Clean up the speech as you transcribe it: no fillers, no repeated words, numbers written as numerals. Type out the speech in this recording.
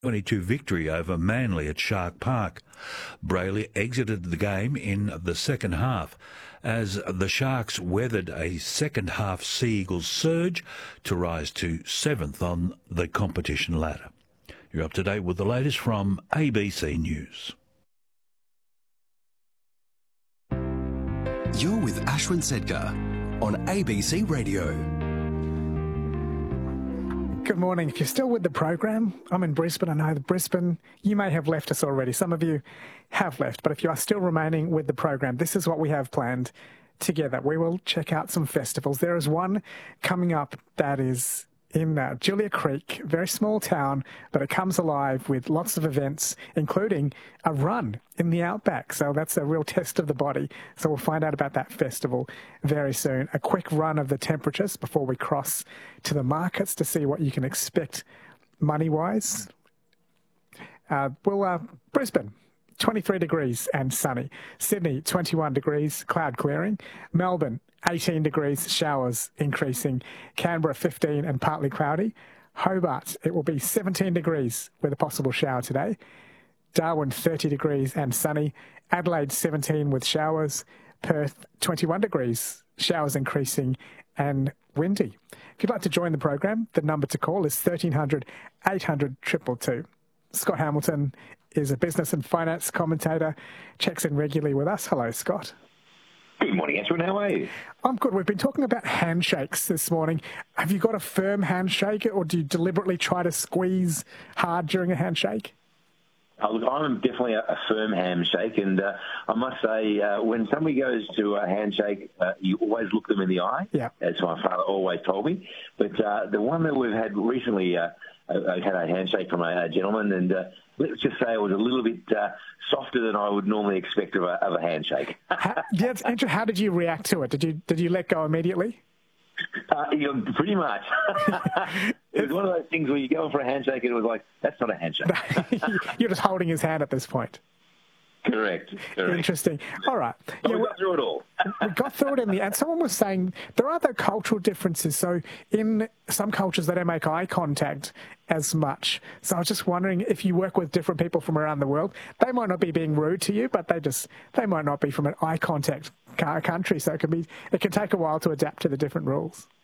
22 victory over Manly at Shark Park. Brayley exited the game in the second half as the Sharks weathered a second-half Sea Eagles surge to rise to 7th on the competition ladder. You're up to date with the latest from ABC News. You're with Ashwin Sedkar on ABC Radio. Good morning. If you're still with the program, I'm in Brisbane. I know that Brisbane, you may have left us already. Some of you have left, but if you are still remaining with the program, this is what we have planned together. We will check out some festivals. There is one coming up that is in Julia Creek, very small town, but it comes alive with lots of events, including a run in the outback. So that's a real test of the body. So we'll find out about that festival very soon. A quick run of the temperatures before we cross to the markets to see what you can expect money-wise. Brisbane, 23 degrees and sunny. Sydney, 21 degrees, cloud clearing. Melbourne, 18 degrees, showers increasing. Canberra, 15 and partly cloudy. Hobart, it will be 17 degrees with a possible shower today. Darwin, 30 degrees and sunny. Adelaide, 17 with showers. Perth, 21 degrees, showers increasing and windy. If you'd like to join the program, the number to call is 1300 800 222. Scott Hamilton is a business and finance commentator, checks in regularly with us. Hello, Scott. Good morning, Ashwin. How are you? I'm good. We've been talking about handshakes this morning. Have you got a firm handshake, or do you deliberately try to squeeze hard during a handshake? Look, I'm definitely a firm handshake, and I must say, when somebody goes to a handshake, you always look them in the eye, as my father always told me. But the one that we've had recently, I had a handshake from a gentleman, and let's just say it was a little bit softer than I would normally expect of a handshake. Andrew, how did you react to it? Did you let go immediately? Pretty much. It was one of those things where you go in for a handshake and it was like, that's not a handshake. You're just holding his hand at this point. Correct. Interesting. All right. But we got through it all. We got through it in the end. Someone was saying there are the cultural differences. So in some cultures, they don't make eye contact as much. So I was just wondering, if you work with different people from around the world, they might not be being rude to you, but they might not be from an eye contact country. So it can take a while to adapt to the different rules.